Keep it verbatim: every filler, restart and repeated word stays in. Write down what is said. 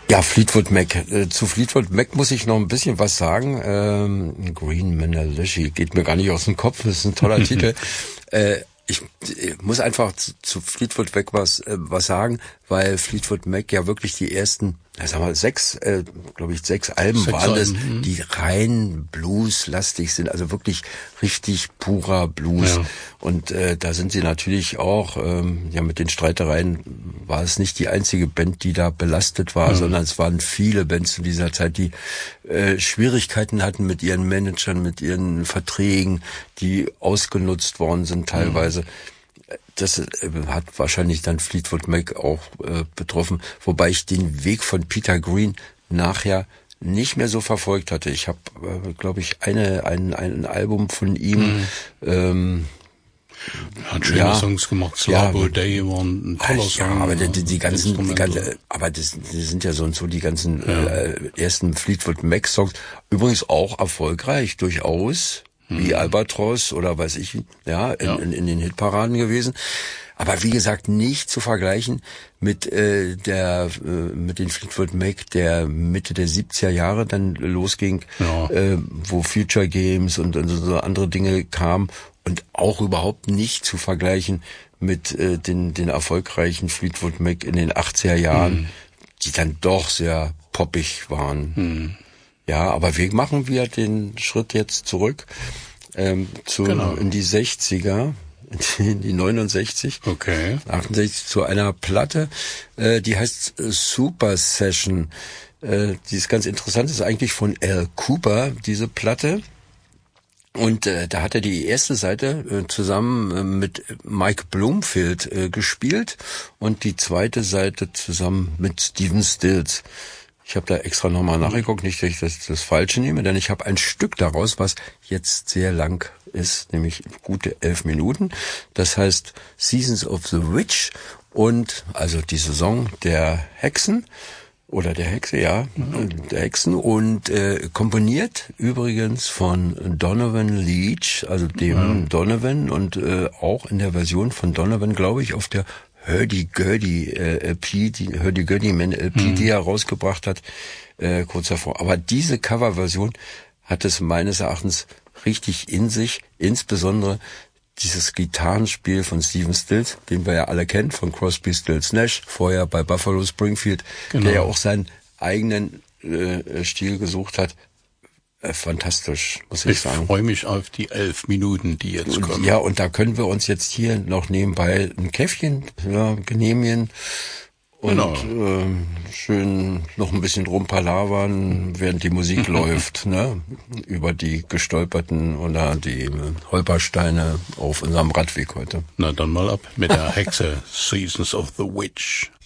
Ja, Fleetwood Mac. Äh, zu Fleetwood Mac muss ich noch ein bisschen was sagen. Ähm, Green Manalishi geht mir gar nicht aus dem Kopf. Das ist ein toller Titel. Äh, ich, ich muss einfach zu, zu Fleetwood Mac was äh, was sagen, weil Fleetwood Mac ja wirklich die ersten, sagen wir sechs, äh, glaube ich, sechs Alben sechs waren das, Alben, die rein Blues-lastig sind, also wirklich richtig purer Blues. Ja. Und äh, da sind sie natürlich auch, ähm, ja, mit den Streitereien war es nicht die einzige Band, die da belastet war, ja. sondern es waren viele Bands in dieser Zeit, die äh, Schwierigkeiten hatten mit ihren Managern, mit ihren Verträgen, die ausgenutzt worden sind teilweise. Ja. Das äh, hat wahrscheinlich dann Fleetwood Mac auch äh, betroffen, wobei ich den Weg von Peter Green nachher nicht mehr so verfolgt hatte. Ich habe, äh, glaube ich, eine ein ein Album von ihm. Mhm. Ähm, Er hat schöne ja, Songs gemacht. Slabo ja, Day war ein toller Song. Ja, aber die, die, die ganzen, die ganze, aber das, die sind ja so und so die ganzen ja. äh, ersten Fleetwood Mac Songs. Übrigens auch erfolgreich, durchaus. Wie Albatross oder weiß ich, ja, in, ja. in, in den Hitparaden gewesen. Aber wie gesagt, nicht zu vergleichen mit äh, der äh, mit den Fleetwood Mac der Mitte der siebziger Jahre dann losging, ja. äh, wo Future Games und, und so andere Dinge kamen und auch überhaupt nicht zu vergleichen mit äh, den den erfolgreichen Fleetwood Mac in den achtziger Jahren, mhm. die dann doch sehr poppig waren. Mhm. Ja, aber wir machen wir den Schritt jetzt zurück ähm, zu genau. in die sechziger, in die neunundsechzig, okay. achtundsechzig zu einer Platte, äh, die heißt äh, Super Session. Äh, die ist ganz interessant, ist eigentlich von Al Cooper, diese Platte. Und äh, da hat er die erste Seite äh, zusammen äh, mit Mike Bloomfield äh, gespielt und die zweite Seite zusammen mit Stephen Stills. Ich habe da extra nochmal nachgeguckt, nicht, dass ich das, das Falsche nehme, denn ich habe ein Stück daraus, was jetzt sehr lang ist, nämlich gute elf Minuten. Das heißt Seasons of the Witch und also die Saison der Hexen oder der Hexe, ja, mhm. der Hexen und äh, komponiert übrigens von Donovan Leitch, also dem mhm. Donovan und äh, auch in der Version von Donovan, glaube ich, auf der Hurdy-Gurdy äh, L P, die Hurdy-Gurdy Man L P, mhm. die er rausgebracht hat, äh, kurz davor. Aber diese Coverversion hat es meines Erachtens richtig in sich, insbesondere dieses Gitarrenspiel von Stephen Stills, den wir ja alle kennen, von Crosby, Stills, Nash, vorher bei Buffalo Springfield, genau. der ja auch seinen eigenen äh, Stil gesucht hat. Äh, fantastisch, muss ich, ich sagen. Ich freue mich auf die elf Minuten, die jetzt kommen. Ja, und da können wir uns jetzt hier noch nebenbei ein Käffchen ja, genehmigen und genau. äh, schön noch ein bisschen drum palavern, während die Musik läuft, ne, über die gestolperten oder die Holpersteine auf unserem Radweg heute. Na dann mal ab mit der Hexe Seasons of the Witch.